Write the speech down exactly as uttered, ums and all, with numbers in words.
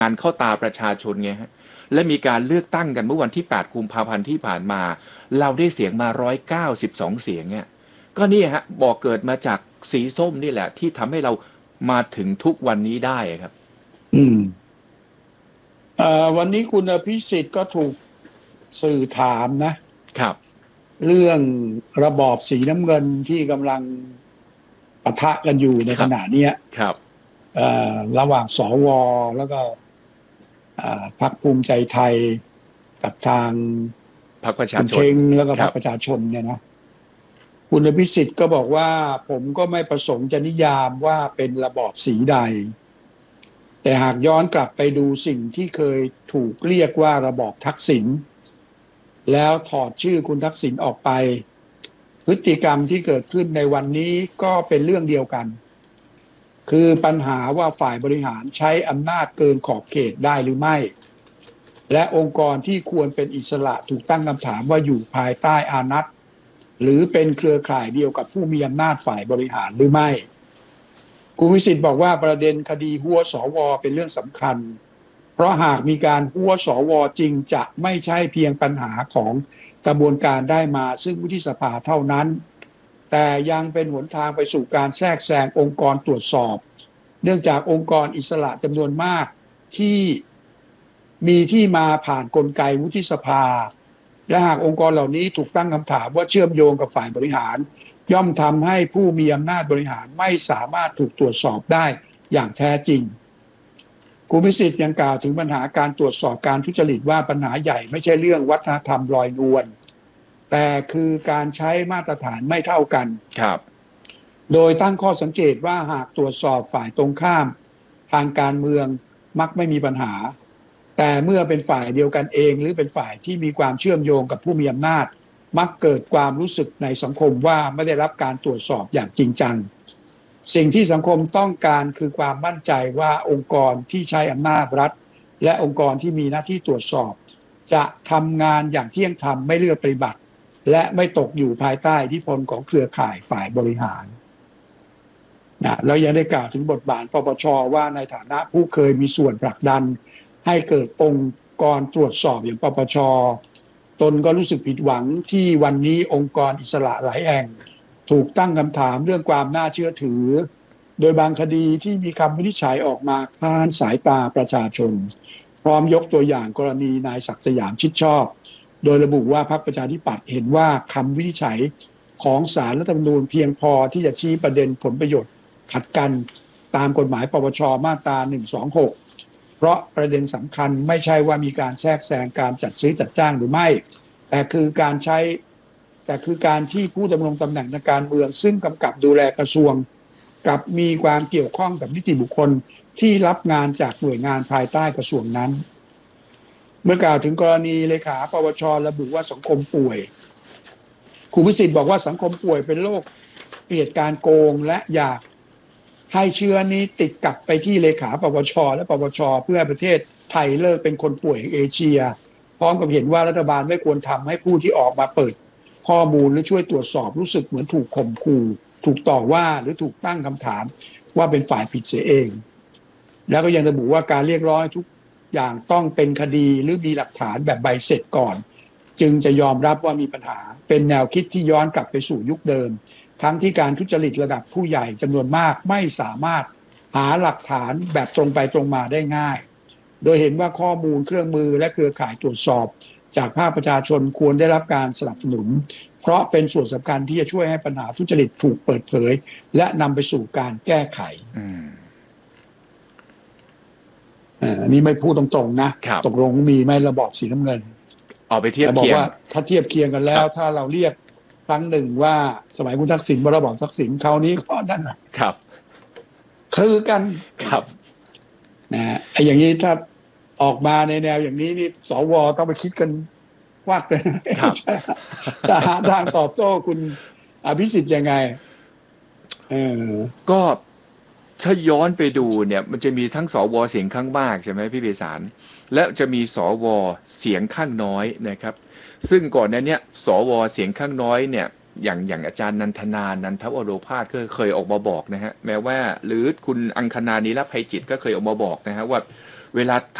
การเข้าตาประชาชนไงฮะและมีการเลือกตั้งกันเมื่อวันที่แปดกุมภาพันธ์ที่ผ่านมาเราได้เสียงมาหนึ่งร้อยเก้าสิบสองเสียงเนี่ยก็นี่ฮะบอกเกิดมาจากสีส้มนี่แหละที่ทำให้เรามาถึงทุกวันนี้ได้ครับอืมเอ่อวันนี้คุณอภิสิทธิ์ก็ถูกสื่อถามนะครับเรื่องระบอบสีน้ำเงินที่กำลังปะทะกันอยู่ในขณะนี้ครับเอ่อระหว่างสวแล้วก็พรรคภูมิใจไทยกับทางพรรคประชาชนเชงแล้วก็พรรคประชาชนเนี่ยนะคุณอภิสิทธิ์ก็บอกว่าผมก็ไม่ประสงค์จะนิยามว่าเป็นระบอบสีใดแต่หากย้อนกลับไปดูสิ่งที่เคยถูกเรียกว่าระบอบทักษิณแล้วถอดชื่อคุณทักษิณออกไปพฤติกรรมที่เกิดขึ้นในวันนี้ก็เป็นเรื่องเดียวกันคือปัญหาว่าฝ่ายบริหารใช้อำนาจเกินขอบเขตได้หรือไม่และองค์กรที่ควรเป็นอิสระถูกตั้งคำถามว่าอยู่ภายใต้อานัตหรือเป็นเครือข่ายเดียวกับผู้มีอำนาจฝ่ายบริหารหรือไม่คุณวิสิทธิ์บอกว่าประเด็นคดีหัวสวเป็นเรื่องสำคัญเพราะหากมีการหัวสวจริงจะไม่ใช่เพียงปัญหาของกระบวนการได้มาซึ่งวุฒิสภาเท่านั้นแต่ยังเป็นหนทางไปสู่การแทรกแซงองค์กรตรวจสอบเนื่องจากองค์กรอิสระจำนวนมากที่มีที่มาผ่านกลไกวุฒิสภาและหากองค์กรเหล่านี้ถูกตั้งคำถามว่าเชื่อมโยงกับฝ่ายบริหารย่อมทำให้ผู้มีอำนาจบริหารไม่สามารถถูกตรวจสอบได้อย่างแท้จริงคุณพิสิทธิ์ยังกล่าวถึงปัญหาการตรวจสอบการทุจริตว่าปัญหาใหญ่ไม่ใช่เรื่องวัฒนธรรมลอยนวลแต่คือการใช้มาตรฐานไม่เท่ากันครับโดยตั้งข้อสังเกตว่าหากตรวจสอบฝ่ายตรงข้ามทางการเมืองมักไม่มีปัญหาแต่เมื่อเป็นฝ่ายเดียวกันเองหรือเป็นฝ่ายที่มีความเชื่อมโยงกับผู้มีอำนาจมักเกิดความรู้สึกในสังคมว่าไม่ได้รับการตรวจสอบอย่างจริงจังสิ่งที่สังคมต้องการคือความมั่นใจว่าองค์กรที่ใช้อำนาจรัฐและองค์กรที่มีหน้าที่ตรวจสอบจะทำงานอย่างเที่ยงธรรมไม่เลือกปฏิบัติและไม่ตกอยู่ภายใต้อิทธิพลของเครือข่ายฝ่ายบริหารนะแล้วยังได้กล่าวถึงบทบาทปปช.ว่าในฐานะผู้เคยมีส่วนผลักดันให้เกิดองค์กรตรวจสอบอย่างปปช.ตนก็รู้สึกผิดหวังที่วันนี้องค์กรอิสระหลายแห่งถูกตั้งคำถามเรื่องความน่าเชื่อถือโดยบางคดีที่มีคำวินิจฉัยออกมาผ่านสายตาประชาชนพร้อมยกตัวอย่างกรณีนายศักดิ์สยามชิดชอบโดยระบุว่าพรรคประชาธิปัตย์เห็นว่าคำวินิจฉัยของศาลรัฐธรรมนูญเพียงพอที่จะชี้ประเด็นผลประโยชน์ขัดกันตามกฎหมายปปช.มาตราหนึ่งสองหกเพราะประเด็นสำคัญไม่ใช่ว่ามีการแทรกแซงการจัดซื้อจัดจ้างหรือไม่แต่คือการใช้แต่คือการที่ผู้ดำรงตำแหน่งทางการเมืองซึ่งกำกับดูแลกระทรวงกับมีความเกี่ยวข้องกับนิติบุคคลที่รับงานจากหน่วยงานภายใต้กระทรวงนั้นเมื่อกล่าวถึงกรณีเลขาปปช.ระบุว่าสังคมป่วยคุณวิสิทธิ์บอกว่าสังคมป่วยเป็นโรคเกลียดการโกงและอยากให้เชื้อนี้ติดกลับไปที่เลขาปปช.และปปช.เพื่อประเทศไทยเลิกเป็นคนป่วยแห่งเอเชียพร้อมกับเห็นว่ารัฐบาลไม่ควรทำให้ผู้ที่ออกมาเปิดข้อมูลหรือช่วยตรวจสอบรู้สึกเหมือนถูกข่มขู่ถูกต่อว่าหรือถูกตั้งคำถามว่าเป็นฝ่ายผิดเสียเองแล้วก็ยังระบุว่าการเรียกร้องทุกอย่างต้องเป็นคดีหรือมีหลักฐานแบบใบเสร็จก่อนจึงจะยอมรับว่ามีปัญหาเป็นแนวคิดที่ย้อนกลับไปสู่ยุคเดิมทั้งที่การทุจริตระดับผู้ใหญ่จำนวนมากไม่สามารถหาหลักฐานแบบตรงไปตรงมาได้ง่ายโดยเห็นว่าข้อมูลเครื่องมือและเครือข่ายตรวจสอบจากภาคประชาชนควรได้รับการสนับสนุนเพราะเป็นส่วนสำคัญที่จะช่วยให้ปัญหาทุจริตถูกเปิดเผยและนำไปสู่การแก้ไขอันนี้ไม่พูดตรงๆนะตกลงมีไหมระบอบสีน้ำเงินเอาไปเทียบเคียงบอกว่าถ้าเทียบเคียงกันแล้วถ้าเราเรียกครั้งหนึ่งว่าสมัยคุณทักษิณระบอบทักษิณคราวนี้ก็นั่นครับคือกันครับนะไอ้อย่างนี้ถ้าออกมาในแนวอย่างนี้นี่สวต้องไปคิดกันวักเลยจะหาทางตอบโต้คุณอภิสิทธิ์ยังไงเออก็ถ้าย้อนไปดูเนี่ยมันจะมีทั้งสวเสียงข้างมากใช่ไหมพี่เบสารและจะมีสวเสียงข้างน้อยนะครับซึ่งก่อนหน้านี้สวเสียงข้างน้อยเนี่ยอย่างอย่างอาจารย์นันทนานันทวโรภาสก็เคยออกมาบอกนะฮะแม้ว่าหรือคุณอังคณานิรภัยจิตก็เคยออกมาบอกนะฮะว่าเวลา